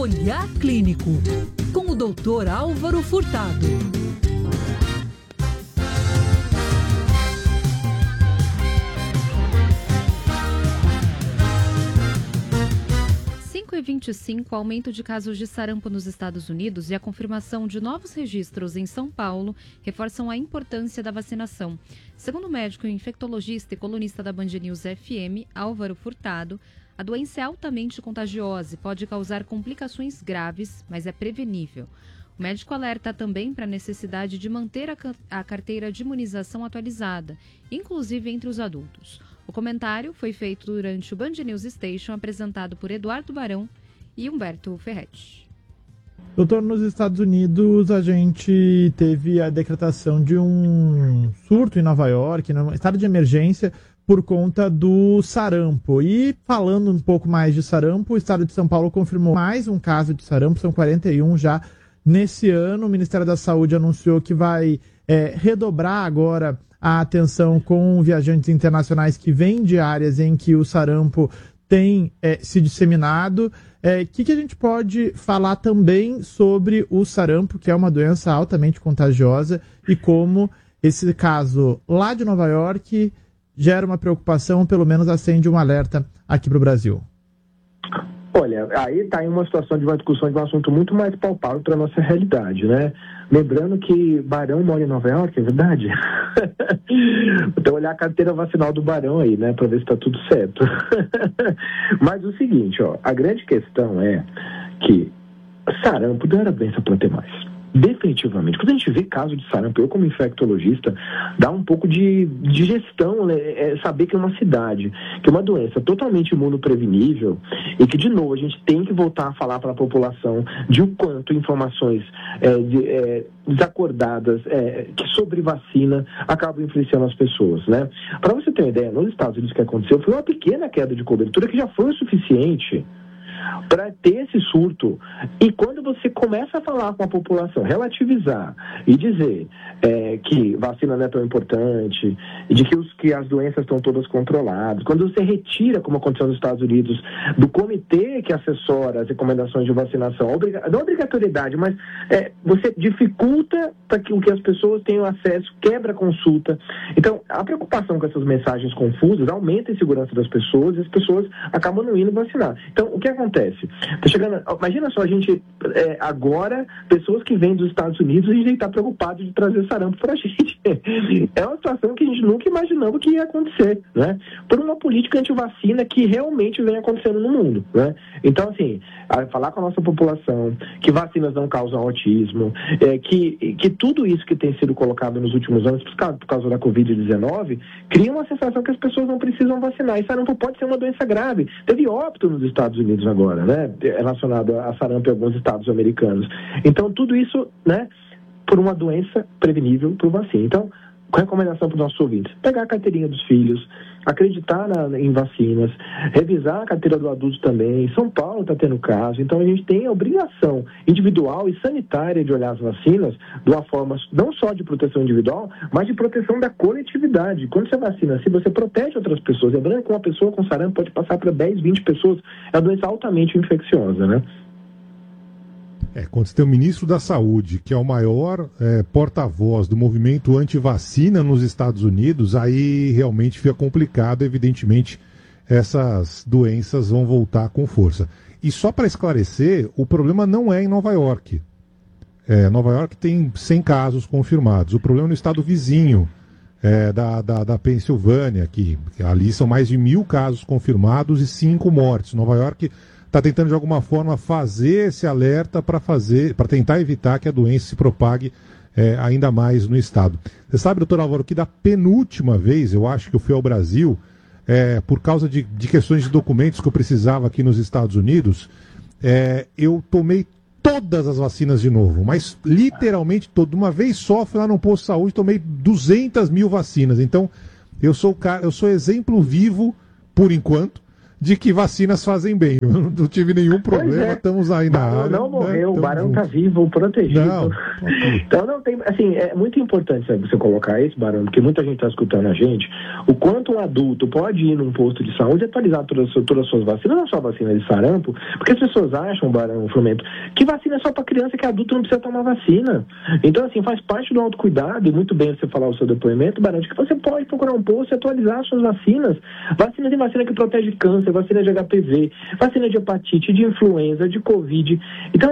Olhar Clínico, com o Dr. Álvaro Furtado. E 25, aumento de casos de sarampo nos Estados Unidos e a confirmação de novos registros em São Paulo reforçam a importância da vacinação. Segundo o médico infectologista e colunista da Band News FM, Álvaro Furtado, a doença é altamente contagiosa e pode causar complicações graves, mas é prevenível. O médico alerta também para a necessidade de manter a carteira de imunização atualizada, inclusive entre os adultos. O comentário foi feito durante o Band News Station, apresentado por Eduardo Barão e Humberto Ferretti. Doutor, nos Estados Unidos a gente teve a decretação de um surto em Nova York, um estado de emergência por conta do sarampo. E falando um pouco mais de sarampo, o estado de São Paulo confirmou mais um caso de sarampo, são 41 já nesse ano. O Ministério da Saúde anunciou que vai redobrar agora a atenção com viajantes internacionais que vêm de áreas em que o sarampo tem se disseminado. Que a gente pode falar também sobre o sarampo, que é uma doença altamente contagiosa, e como esse caso lá de Nova York gera uma preocupação, pelo menos acende um alerta aqui para o Brasil? Olha, aí está em uma situação de uma discussão de um assunto muito mais palpável para a nossa realidade, né? Lembrando que Barão mora em Nova York, é verdade? Então olhar a carteira vacinal do Barão aí, né? Para ver se está tudo certo. Mas o seguinte, ó, a grande questão é que sarampo não era doença para ter mais. Definitivamente. Quando a gente vê caso de sarampo, eu como infectologista, dá um pouco de digestão, né? Saber que é uma cidade, que é uma doença totalmente imunoprevenível e que, de novo, a gente tem que voltar a falar para a população de o quanto informações desacordadas que sobre vacina acabam influenciando as pessoas, né? Para você ter uma ideia, nos Estados Unidos o que aconteceu foi uma pequena queda de cobertura que já foi o suficiente para ter esse surto. E quando você começa a falar com a população, relativizar e dizer que vacina não é tão importante, e de que as doenças estão todas controladas, quando você retira, como aconteceu nos Estados Unidos, do comitê que assessora as recomendações de vacinação, não obrigatoriedade, mas você dificulta para que as pessoas tenham acesso, quebra a consulta. Então, a preocupação com essas mensagens confusas aumenta a insegurança das pessoas e as pessoas acabam não indo vacinar. Então, o que acontece? Tá chegando, imagina só, a gente agora, pessoas que vêm dos Estados Unidos, a gente está preocupado de trazer sarampo para a gente. É uma situação que a gente nunca imaginava que ia acontecer, né? Por uma política anti-vacina que realmente vem acontecendo no mundo, né? Então, assim, falar com a nossa população que vacinas não causam autismo, que tudo isso que tem sido colocado nos últimos anos por causa da Covid-19 cria uma sensação que as pessoas não precisam vacinar. E sarampo pode ser uma doença grave. Teve óbito nos Estados Unidos agora, né, relacionado a sarampo em alguns estados americanos. Então, tudo isso, né, por uma doença prevenível por vacina. Então, recomendação para os nossos ouvintes: pegar a carteirinha dos filhos, acreditar em vacinas, revisar a carteira do adulto também. São Paulo está tendo caso, então a gente tem a obrigação individual e sanitária de olhar as vacinas de uma forma não só de proteção individual, mas de proteção da coletividade. Quando você vacina, se você protege outras pessoas, lembrando que uma pessoa com sarampo pode passar para 10, 20 pessoas, é uma doença altamente infecciosa, né? Quando você tem o ministro da Saúde, que é o maior porta-voz do movimento anti-vacina nos Estados Unidos, aí realmente fica complicado. Evidentemente, essas doenças vão voltar com força. E só para esclarecer, o problema não é em Nova York. Nova York tem 100 casos confirmados. O problema é no estado vizinho, da Pensilvânia, que ali são mais de 1.000 casos confirmados e 5 mortes. Nova York está tentando de alguma forma fazer esse alerta para tentar evitar que a doença se propague ainda mais no estado. Você sabe, doutor Álvaro, que da penúltima vez, eu acho que eu fui ao Brasil, por causa de questões de documentos que eu precisava aqui nos Estados Unidos, eu tomei todas as vacinas de novo, mas literalmente toda. Uma vez só, fui lá no posto de saúde, tomei 200 mil vacinas. Então, eu sou exemplo vivo, por enquanto, de que vacinas fazem bem. Eu não tive nenhum problema, estamos aí na área. Não morreu, né? o Barão está vivo, protegido. Não. Então não tem, assim, é muito importante, sabe, você colocar esse, Barão, porque muita gente está escutando a gente, o quanto um adulto pode ir num posto de saúde e atualizar todas as suas vacinas, não só a vacina de sarampo, porque as pessoas acham, Barão, Frumento, que vacina é só para criança, que adulto não precisa tomar vacina. Então, assim, faz parte do autocuidado, e muito bem você falar o seu depoimento, Barão, de que você pode procurar um posto e atualizar as suas vacinas. Vacina tem vacina que protege câncer, vacina de HPV, vacina de hepatite, de influenza, de Covid. Então,